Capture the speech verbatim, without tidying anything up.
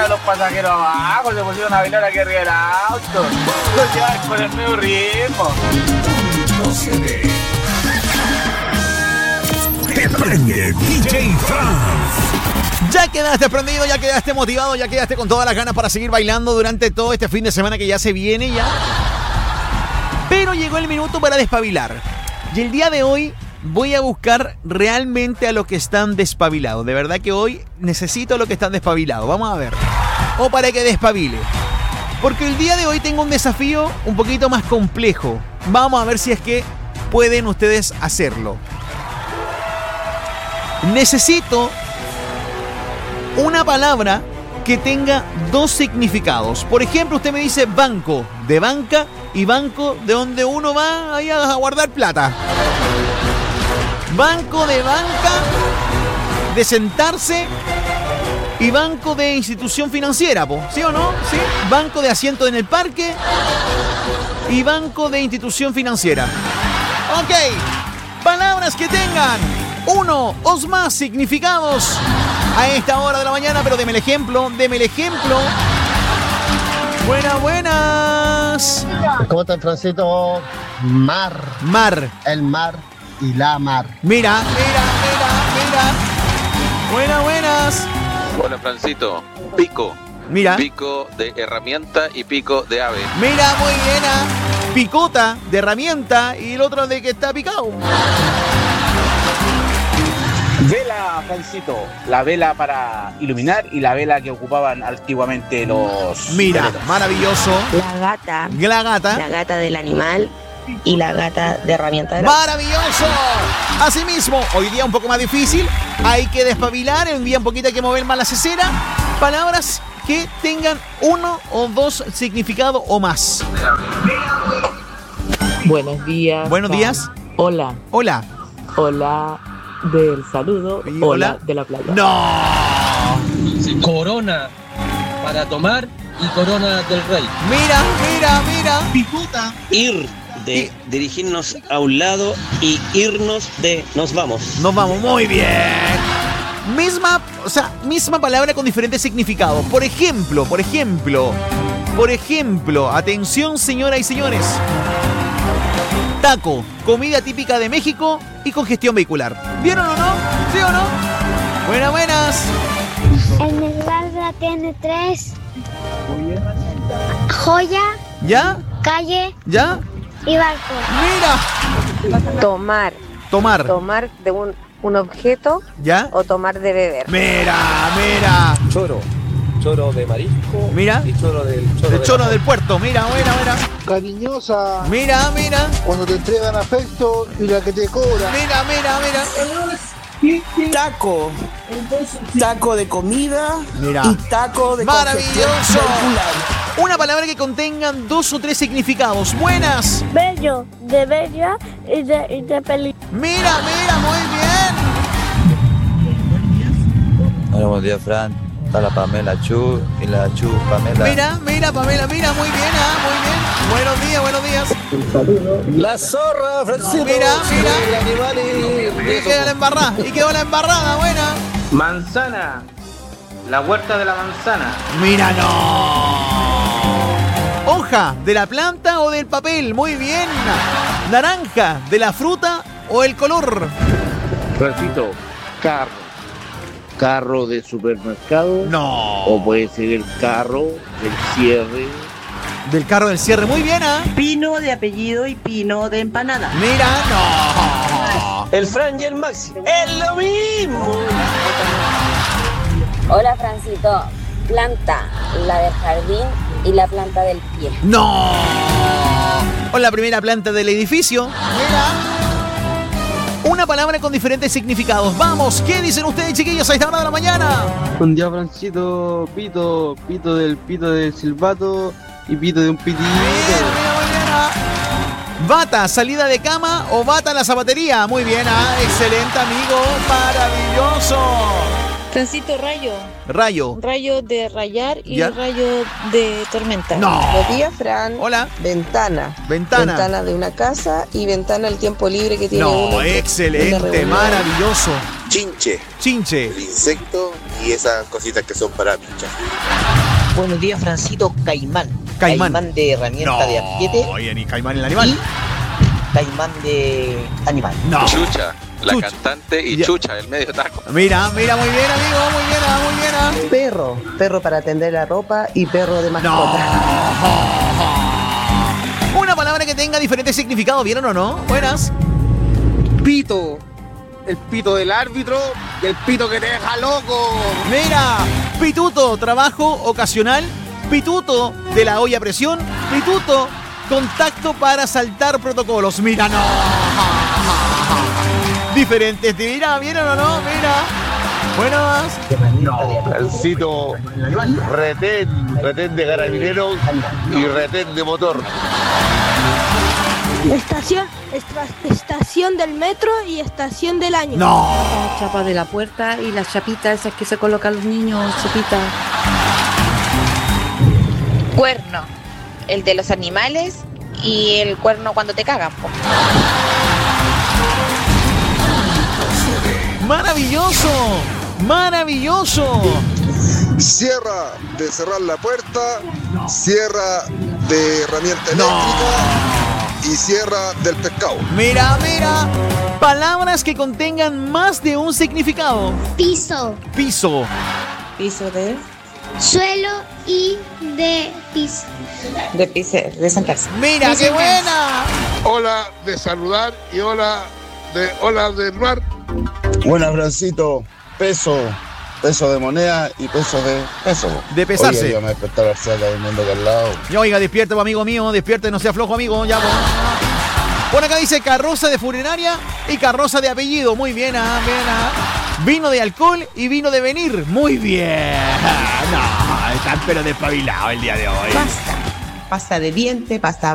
los pasajeros abajo, se pusieron a bailar aquí arriba del auto. Los llevan con el nuevo ritmo. Te prende D J Franz. Ya quedaste prendido, ya quedaste motivado, ya quedaste con todas las ganas para seguir bailando durante todo este fin de semana que ya se viene ya. Pero llegó el minuto para despabilar. Y el día de hoy voy a buscar realmente a los que están despabilados. De verdad que hoy necesito a los que están despabilados. Vamos a ver. O para que despabile. Porque el día de hoy tengo un desafío un poquito más complejo. Vamos a ver si es que pueden ustedes hacerlo. Necesito una palabra que tenga dos significados. Por ejemplo, usted me dice banco, de banca, y banco de donde uno va ahí a guardar plata. Banco de banca, de sentarse, y banco de institución financiera, po. ¿Sí o no? ¿Sí? Banco de asiento en el parque y banco de institución financiera. Ok, palabras que tengan uno o más significados a esta hora de la mañana, pero deme el ejemplo, deme el ejemplo. Buenas, buenas. ¿Cómo está el Francito? Mar. Mar. El mar y la mar. Mira, mira, mira, mira. Buenas, buenas. Hola, Francito. Pico. Mira. Pico de herramienta y pico de ave. Mira, muy bien. ¿eh? Picota de herramienta y el otro de que está picado. Vela, Francito. La vela para iluminar y la vela que ocupaban antiguamente los... Mira, veleros. Maravilloso. La gata. La gata. La gata del animal y la gata de herramienta de la... ¡Maravilloso! Asimismo, hoy día un poco más difícil. Hay que despabilar. En un día un poquito hay que mover más la cesera. Palabras que tengan uno o dos significados o más. Buenos días. Buenos días. Hola. Hola. Hola del saludo. ¿Y Hola, hola? de la playa. ¡No! Corona para tomar y corona del rey. Mira, mira, mira. Picuta. Ir de dirigirnos a un lado y irnos de nos vamos. Nos vamos, muy bien. Misma, o sea, misma palabra con diferentes significados. Por ejemplo, por ejemplo, por ejemplo, atención señoras y señores. Taco, comida típica de México y congestión vehicular. ¿Vieron o no? ¿Sí o no? Buenas, buenas. En el barrio tiene tres. Joya. ¿Ya? Calle. ¿Ya? Y barco. Mira. Tomar. Tomar. Tomar de un, un objeto. ¿Ya? O tomar de beber. Mira, mira. Choro. Choro de marisco. Mira. Y choro del choro, El de choro la... del puerto. Mira, mira, mira. Cariñosa. Mira, mira. Cuando te entregan afecto y la que te cobra. Mira, mira, mira. Taco. Taco de comida. Mira. Y taco de maravilloso. vehicular. Una palabra que contengan dos o tres significados. Buenas. Bello. De bella y de, y de peli. Mira, mira, muy bien. Hola, buen día, Fran. Está la Pamela Chu y la Chu Pamela. Mira, mira, Pamela, mira, muy bien, ah, muy bien. Buenos días, buenos días. La zorra, Francito. Mira, mira. El animal y... Y quedó la embarrada, y quedó la embarrada, buena. Manzana. La huerta de la manzana. Mira, no. Hoja, de la planta o del papel, muy bien. Naranja, de la fruta o el color. Francito, carro. Carro de supermercado. No. O puede ser el carro del cierre. Del carro del cierre, muy bien, ¿ah? ¿eh? Pino de apellido y pino de empanada. Mira, no. El Fran y el Maxi. ¡Es lo mismo! Hola, Francito. Planta. La del jardín y la planta del pie. ¡No! O la primera planta del edificio. Mira. Una palabra con diferentes significados. Vamos, ¿qué dicen ustedes, chiquillos, a esta hora de la mañana? Un día, Francito, pito, pito del pito del silbato y pito de un pitito. Bien, mira, muy bien, ¿ah? Bata, salida de cama o bata la zapatería. Muy bien, ¿ah? Excelente, amigo. Maravilloso. Francito, rayo. Rayo. Rayo de rayar y ¿Ya? rayo de tormenta. No. Buenos días, Fran. Hola. Ventana. Ventana. Ventana de una casa y ventana al tiempo libre que tiene No, uno. excelente, Una reunión. maravilloso. Chinche. Chinche. El insecto y esas cositas que son para pinchar. Buenos días, Francito. Caimán. Caimán. Caimán de herramienta No, de apriete. oye, ni Caimán el animal. Y Caimán de animal. No. Chucha, la Chucha. cantante y Ya. Chucha, el medio taco. Mira, mira, muy bien, amigo, muy bien, ah, muy bien. ah. Perro. Perro para tender la ropa y perro de mascota. Una palabra que tenga diferentes significados, ¿vieron o no? Buenas. Pito. El pito del árbitro y el pito que te deja loco. Mira, pituto, trabajo ocasional. Pituto de la olla a presión. Pituto, contacto para saltar protocolos. Mira, no. Diferentes, mira, ¿vieron o no? Mira. Buenas. No, Francito, retén, retén de carabineros y retén de motor. Estación, estra- estación del metro y estación del año. La chapa de la puerta y las chapitas esas que se colocan los niños, chapitas. Cuerno, el de los animales y el cuerno cuando te cagan. po. Maravilloso. Maravilloso. Cierra de cerrar la puerta, cierra de herramienta eléctrica y cierra del pescado. Mira, mira. Palabras que contengan más de un significado. Piso, Piso. Piso de, suelo y de piso. de pise, de sentarse. Mira, qué buena. Hola de saludar y hola de hola de mar. Buena, Francito. Peso, peso de moneda y peso de peso. De pesarse. Oye, yo me despertar al cielo durmiendo acá al lado. Ya, oiga, despierte, amigo mío, despierte, no sea flojo, amigo, ya. Pues. Por acá dice carroza de funeraria y carroza de apellido. Muy bien, ah, bien, ah. Vino de alcohol y vino de venir. Muy bien. No, están pero despabilados el día de hoy. Pasta. Pasta de diente, pasta